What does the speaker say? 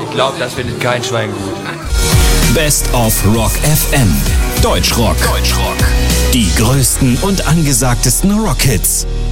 glaube, das findet kein Schwein gut. Best of Rock FM. Deutschrock. Die größten und angesagtesten Rockhits.